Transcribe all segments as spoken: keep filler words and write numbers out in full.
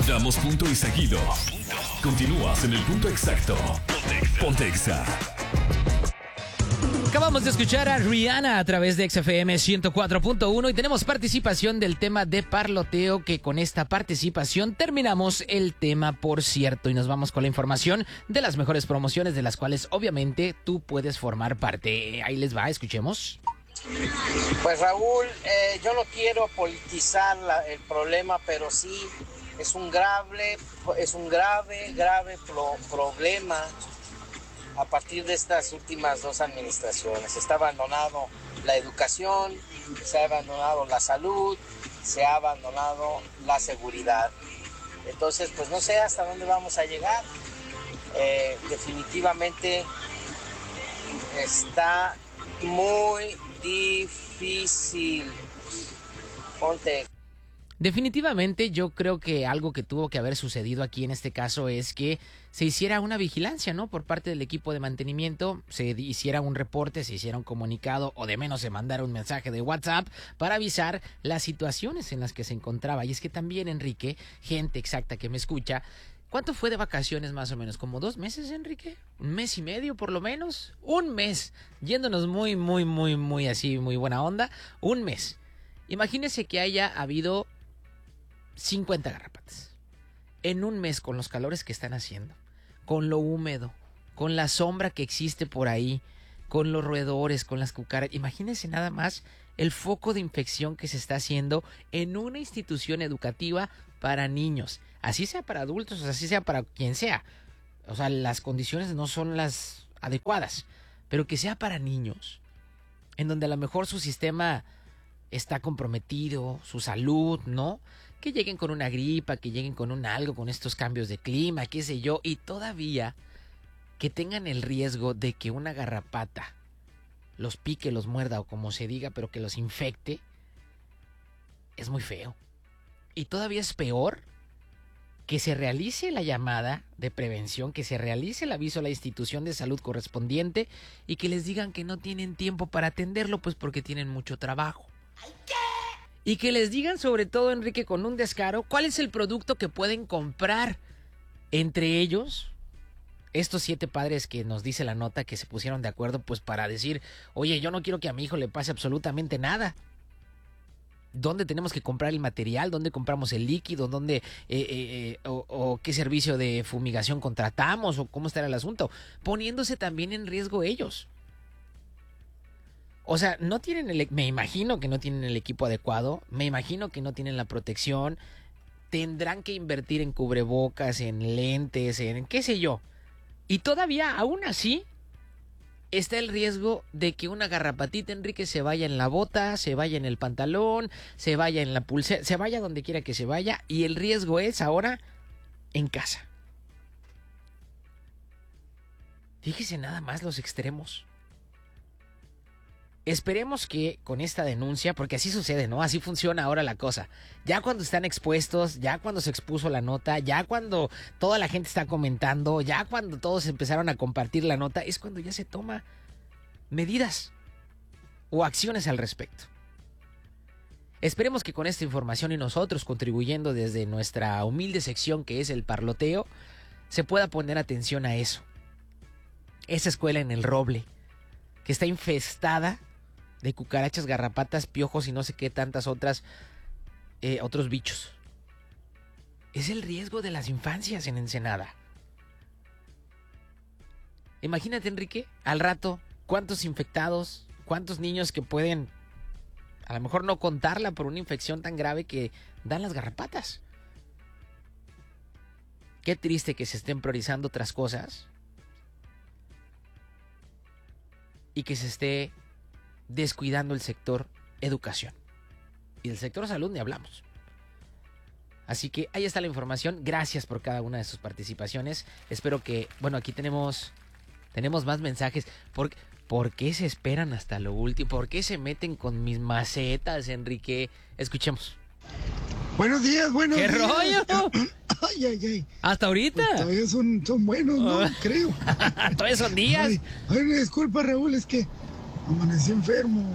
Damos punto y seguido. Continúas en el punto exacto. Ponte Exa. Acabamos de escuchar a Rihanna a través de X F M ciento cuatro punto uno y tenemos participación del tema de parloteo, que con esta participación terminamos el tema, por cierto, y nos vamos con la información de las mejores promociones de las cuales obviamente tú puedes formar parte. Ahí les va, escuchemos. Pues Raúl, eh, yo no quiero politizar la, el problema, pero sí es un grave, es un grave, grave pro, problema a partir de estas últimas dos administraciones. Está abandonado la educación, se ha abandonado la salud, se ha abandonado la seguridad. Entonces, pues no sé hasta dónde vamos a llegar. Eh, definitivamente está muy difícil. Ponte. Definitivamente yo creo que algo que tuvo que haber sucedido aquí en este caso es que se hiciera una vigilancia, ¿no? Por parte del equipo de mantenimiento, se hiciera un reporte, se hiciera un comunicado o de menos se mandara un mensaje de WhatsApp para avisar las situaciones en las que se encontraba. Y es que también, Enrique, gente exacta que me escucha, ¿cuánto fue de vacaciones más o menos? ¿Como dos meses, Enrique? ¿Un mes y medio por lo menos? Un mes, yéndonos muy, muy, muy, muy así, muy buena onda, un mes. Imagínese que haya habido cincuenta garrapatas en un mes, con los calores que están haciendo, con lo húmedo, con la sombra que existe por ahí, con los roedores, con las cucarachas. Imagínense nada más el foco de infección que se está haciendo en una institución educativa para niños, así sea para adultos, así sea para quien sea. O sea, las condiciones no son las adecuadas, pero que sea para niños, en donde a lo mejor su sistema está comprometido, su salud, ¿no? Que lleguen con una gripa, que lleguen con un algo, con estos cambios de clima, qué sé yo, y todavía que tengan el riesgo de que una garrapata los pique, los muerda o como se diga, pero que los infecte, es muy feo. Y todavía es peor que se realice la llamada de prevención, que se realice el aviso a la institución de salud correspondiente y que les digan que no tienen tiempo para atenderlo, pues porque tienen mucho trabajo. Y que les digan, sobre todo, Enrique, con un descaro, cuál es el producto que pueden comprar. Entre ellos, estos siete padres que nos dice la nota que se pusieron de acuerdo, pues para decir, oye, yo no quiero que a mi hijo le pase absolutamente nada. ¿Dónde tenemos que comprar el material? ¿Dónde compramos el líquido? ¿Dónde eh, eh, eh, o, o qué servicio de fumigación contratamos? ¿O cómo estará el asunto? Poniéndose también en riesgo ellos. O sea, no tienen el, me imagino que no tienen el equipo adecuado, me imagino que no tienen la protección, tendrán que invertir en cubrebocas, en lentes, en qué sé yo. Y todavía, aún así, está el riesgo de que una garrapatita, Enrique, se vaya en la bota, se vaya en el pantalón, se vaya en la pulsera, se vaya donde quiera que se vaya, y el riesgo es ahora en casa. Fíjese nada más los extremos. Esperemos que con esta denuncia, porque así sucede, ¿no? Así funciona ahora la cosa. Ya cuando están expuestos, ya cuando se expuso la nota, ya cuando toda la gente está comentando, ya cuando todos empezaron a compartir la nota, es cuando ya se toma medidas o acciones al respecto. Esperemos que con esta información y nosotros contribuyendo desde nuestra humilde sección que es el parloteo, se pueda poner atención a eso. Esa escuela en El Roble, que está infestada de cucarachas, garrapatas, piojos y no sé qué tantas otras, eh, otros bichos. Es el riesgo de las infancias en Ensenada. Imagínate, Enrique, al rato, cuántos infectados, cuántos niños que pueden, a lo mejor no contarla por una infección tan grave que dan las garrapatas. Qué triste que se estén priorizando otras cosas y que se esté descuidando el sector educación. Y del sector salud ni hablamos. Así que ahí está la información. Gracias por cada una de sus participaciones. Espero que, bueno, aquí tenemos, tenemos más mensajes. ¿Por, ¿Por qué se esperan hasta lo último? ¿Por qué se meten con mis macetas, Enrique? Escuchemos. Buenos días, buenos ¿Qué días. rollo? Ay, ay, ay. ¿Hasta ahorita? Pues todavía son, son buenos, ¿no? Oh. Creo. Todavía son días. Ay, ay, disculpa, Raúl, es que amanecí enfermo.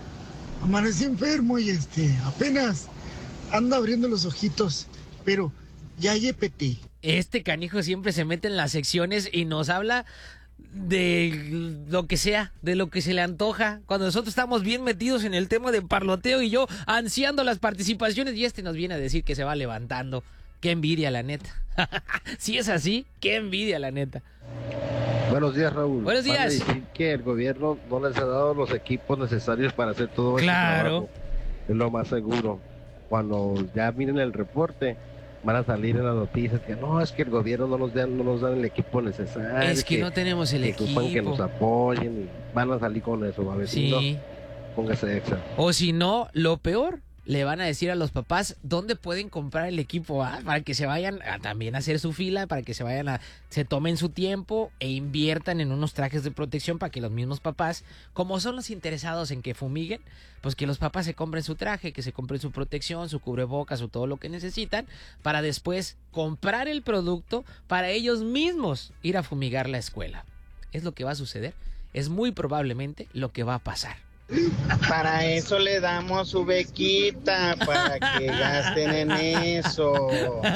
Amanecí enfermo y este, apenas ando abriendo los ojitos. Pero Yayepetí. Este canijo siempre se mete en las secciones y nos habla de lo que sea, de lo que se le antoja, cuando nosotros estamos bien metidos en el tema de parloteo y yo ansiando las participaciones, y este nos viene a decir que se va levantando. Qué envidia, la neta. Si es así, qué envidia, la neta. Buenos días, Raúl. Buenos días. Van a decir que el gobierno no les ha dado los equipos necesarios para hacer todo Claro. este trabajo. Es lo más seguro. Cuando ya miren el reporte, van a salir en las noticias que no, es que el gobierno no nos da, no nos da el equipo necesario. Es que, que no tenemos el que equipo. ocupan que nos apoyen. Y van a salir con eso, a ver si Sí. no, póngase exa. O si no, lo peor, le van a decir a los papás dónde pueden comprar el equipo, ¿ah? Para que se vayan a también a hacer su fila, para que se vayan a, se tomen su tiempo e inviertan en unos trajes de protección para que los mismos papás, como son los interesados en que fumiguen, pues que los papás se compren su traje, que se compren su protección, su cubrebocas o todo lo que necesitan, para después comprar el producto para ellos mismos ir a fumigar la escuela. Es lo que va a suceder, es muy probablemente lo que va a pasar. Para eso le damos su bequita, para que gasten en eso.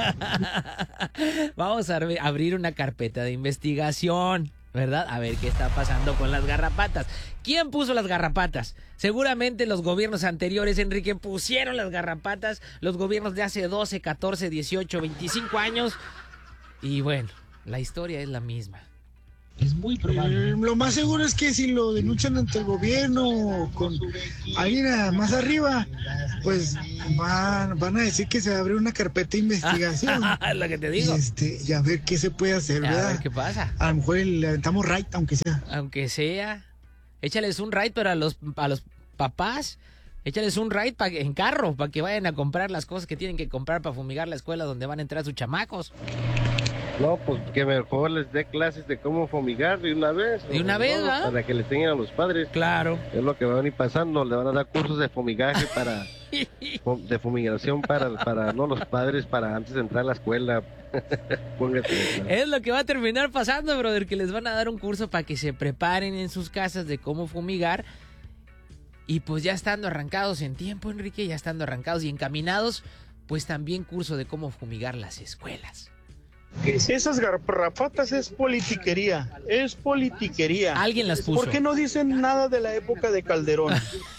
Vamos a abrir una carpeta de investigación, ¿verdad? A ver qué está pasando con las garrapatas. ¿Quién puso las garrapatas? Seguramente los gobiernos anteriores, Enrique, pusieron las garrapatas. Los gobiernos de hace doce, catorce, dieciocho, veinticinco años. Y bueno, la historia es la misma. Es muy probable. Eh, lo más seguro es que si lo denuncian ante el gobierno con alguien más arriba, pues van, van a decir que se abre una carpeta de investigación. Es lo que te digo. Y, este, y a ver qué se puede hacer, ¿verdad? A ver qué pasa. A lo mejor le aventamos right, aunque sea. Aunque sea. Échales un ride, pero a los, a los papás, échales un ride pa, en carro para que vayan a comprar las cosas que tienen que comprar para fumigar la escuela donde van a entrar sus chamacos. No, pues que mejor les dé clases de cómo fumigar de una vez. De una ¿no? vez, ¿verdad? Para que les tengan a los padres. Claro. Es lo que va a venir pasando, le van a dar cursos de fumigaje para, de fumigación para, para, no los padres, para antes de entrar a la escuela. Póngate, ¿no? Es lo que va a terminar pasando, brother, que les van a dar un curso para que se preparen en sus casas de cómo fumigar. Y pues ya estando arrancados en tiempo, Enrique, ya estando arrancados y encaminados, pues también curso de cómo fumigar las escuelas. Esas garrapatas es politiquería, es politiquería. Alguien las puso. ¿Por qué no dicen nada de la época de Calderón?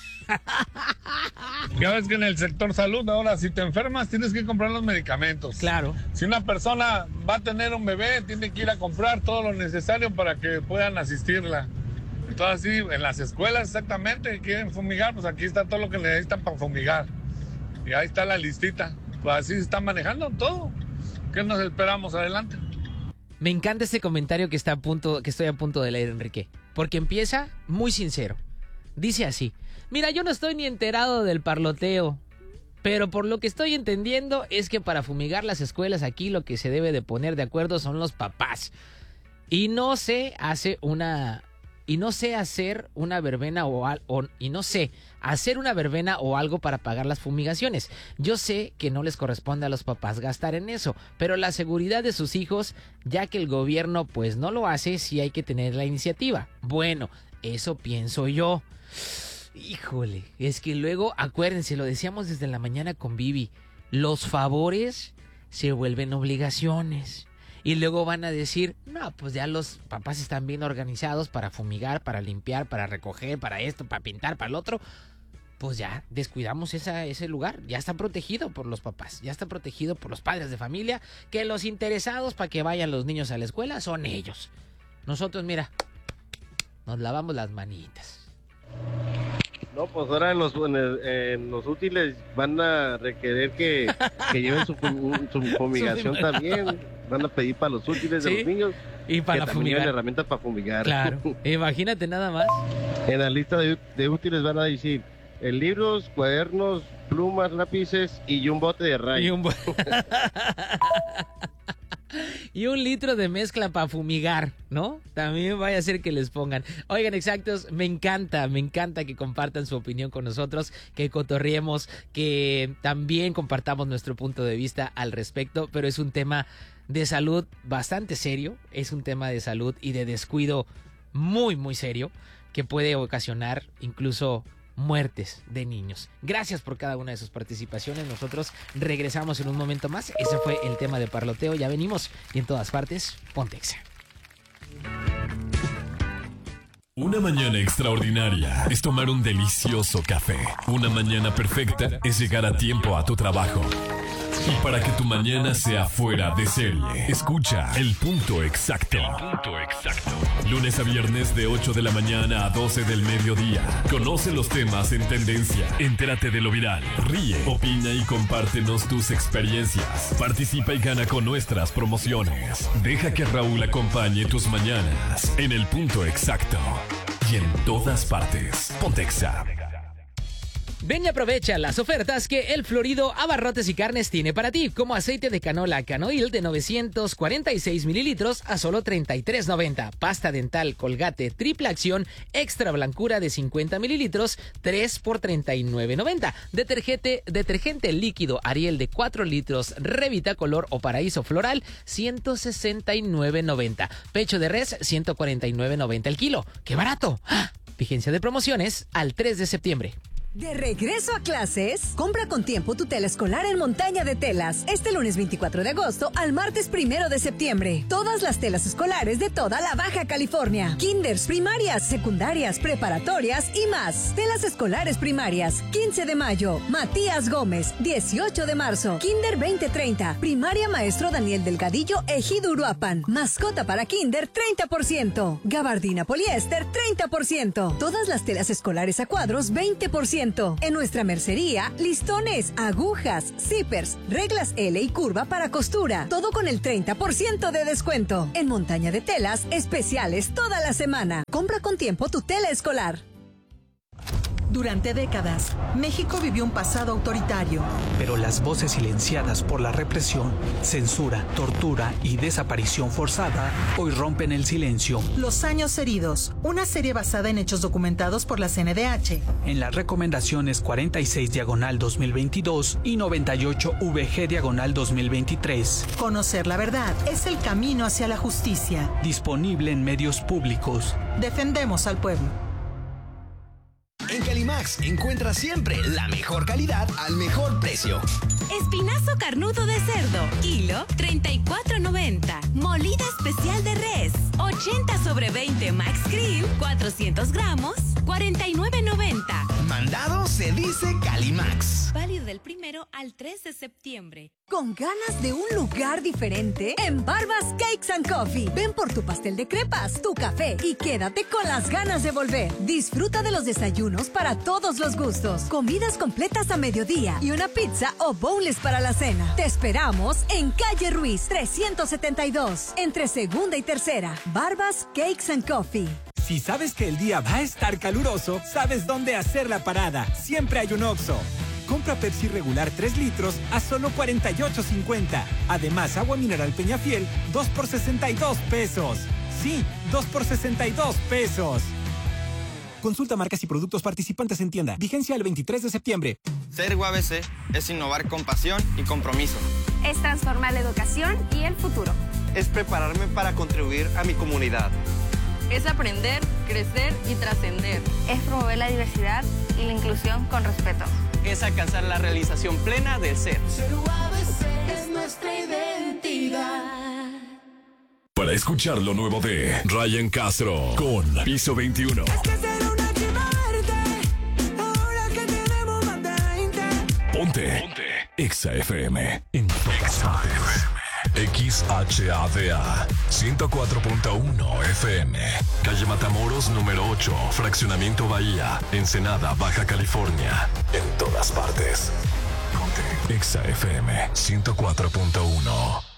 Ya ves que en el sector salud ahora si te enfermas tienes que comprar los medicamentos. Claro. Si una persona va a tener un bebé, tiene que ir a comprar todo lo necesario para que puedan asistirla. Entonces sí, en las escuelas exactamente quieren fumigar, pues aquí está todo lo que necesitan para fumigar. Y ahí está la listita. Pues así se está manejando todo. ¿Qué nos esperamos adelante? Me encanta este comentario que está a punto, que estoy a punto de leer, Enrique, porque empieza muy sincero. Dice así: mira, yo no estoy ni enterado del parloteo, pero por lo que estoy entendiendo es que para fumigar las escuelas aquí lo que se debe de poner de acuerdo son los papás. Y no se hace una y no sé hacer una verbena o, al, o y no sé hacer una verbena o algo para pagar las fumigaciones. Yo sé que no les corresponde a los papás gastar en eso, pero la seguridad de sus hijos, ya que el gobierno pues no lo hace, sí hay que tener la iniciativa. Bueno, eso pienso yo. Híjole, es que luego, acuérdense, lo decíamos desde la mañana con Vivi, los favores se vuelven obligaciones. Y luego van a decir, no, pues ya los papás están bien organizados para fumigar, para limpiar, para recoger, para esto, para pintar, para el otro. Pues ya descuidamos esa, ese lugar. Ya está protegido por los papás, ya está protegido por los padres de familia, que los interesados para que vayan los niños a la escuela son ellos. Nosotros, mira, nos lavamos las manitas. No, pues ahora en los, en, el, en los útiles van a requerir que, que lleven su, su fumigación también. Van a pedir para los útiles, ¿sí?, de los niños. Y para que también lleven herramientas para fumigar. Claro, imagínate nada más. En la lista de, de útiles van a decir el libros, cuadernos, plumas, lápices y un bote de rayos. Y un, bo- y un litro de mezcla para fumigar, ¿no? También vaya a ser que les pongan. Oigan, exactos, me encanta, me encanta que compartan su opinión con nosotros, que cotorriemos, que también compartamos nuestro punto de vista al respecto, pero es un tema de salud bastante serio, es un tema de salud y de descuido muy, muy serio, que puede ocasionar incluso muertes de niños. Gracias por cada una de sus participaciones. Nosotros regresamos en un momento más. Ese fue el tema de parloteo. Ya venimos y en todas partes, Ponte Exa. Una mañana extraordinaria es tomar un delicioso café. Una mañana perfecta es llegar a tiempo a tu trabajo. Y para que tu mañana sea fuera de serie, escucha El Punto Exacto. El Punto Exacto. Lunes a viernes de ocho de la mañana a doce del mediodía. Conoce los temas en tendencia. Entérate de lo viral. Ríe, opina y compártenos tus experiencias. Participa y gana con nuestras promociones. Deja que Raúl acompañe tus mañanas en El Punto Exacto. Y en todas partes. Ponte Exa. Ven y aprovecha las ofertas que El Florido Abarrotes y Carnes tiene para ti, como aceite de canola Canoil de novecientos cuarenta y seis mililitros a solo treinta y tres noventa, pasta dental Colgate Triple Acción Extra Blancura de cincuenta mililitros, tres por treinta y nueve noventa, detergente, detergente líquido Ariel de cuatro litros Revita Color o Paraíso Floral, ciento sesenta y nueve noventa, pecho de res, ciento cuarenta y nueve noventa el kilo. ¡Qué barato! ¡Ah! Vigencia de promociones al tres de septiembre. De regreso a clases, compra con tiempo tu tela escolar en Montaña de Telas. Este lunes veinticuatro de agosto al martes primero de septiembre. Todas las telas escolares de toda la Baja California. Kinders, primarias, secundarias, preparatorias y más. Telas escolares primarias, quince de mayo. Matías Gómez, dieciocho de marzo. Kinder veinte treinta. Primaria Maestro Daniel Delgadillo, Ejido Uruapan. Mascota para Kinder, treinta por ciento. Gabardina poliéster, treinta por ciento. Todas las telas escolares a cuadros, veinte por ciento. En nuestra mercería, listones, agujas, zippers, reglas L y curva para costura. Todo con el treinta por ciento de descuento. En Montaña de Telas, especiales toda la semana. Compra con tiempo tu tela escolar. Durante décadas, México vivió un pasado autoritario. Pero las voces silenciadas por la represión, censura, tortura y desaparición forzada hoy rompen el silencio. Los años heridos, una serie basada en hechos documentados por la C N D H. En las recomendaciones cuarenta y seis diagonal dos mil veintidós y noventa y ocho V G diagonal dos mil veintitrés. Conocer la verdad es el camino hacia la justicia. Disponible en medios públicos. Defendemos al pueblo. En Calimax encuentras siempre la mejor calidad al mejor precio. Espinazo carnudo de cerdo, kilo treinta y cuatro noventa. Molida especial de res, ochenta sobre veinte Max Grill, cuatrocientos gramos, cuarenta y nueve noventa. Mandado se dice Calimax. Válido del primero al tres de septiembre. ¿Con ganas de un lugar diferente? En Barbas Cakes and Coffee. Ven por tu pastel de crepas, tu café y quédate con las ganas de volver. Disfruta de los desayunos para todos los gustos, comidas completas a mediodía y una pizza o bowls para la cena. Te esperamos en Calle Ruiz trescientos setenta y dos, entre segunda y tercera. Barbas Cakes and Coffee. Si sabes que el día va a estar caluroso, sabes dónde hacer la parada. Siempre hay un Oxxo. Compra Pepsi regular tres litros a solo cuarenta y ocho cincuenta. Además, agua mineral Peñafiel, dos por sesenta y dos pesos. Sí, dos por sesenta y dos pesos. Consulta marcas y productos participantes en tienda. Vigencia el veintitrés de septiembre. Ser U A B C es innovar con pasión y compromiso. Es transformar la educación y el futuro. Es prepararme para contribuir a mi comunidad. Es aprender, crecer y trascender. Es promover la diversidad y la inclusión con respeto. Es alcanzar la realización plena del ser. Ser U A B C es nuestra identidad. Para escuchar lo nuevo de Ryan Castro con Piso veintiuno. Es que ser una chiva verde, ahora que tenemos más de veinte. Ponte, Ponte. Exa F M en todas partes. X H A D A ciento cuatro punto uno F M. Calle Matamoros número ocho, Fraccionamiento Bahía, Ensenada, Baja California. En todas partes. Ponte Exa F M ciento cuatro punto uno.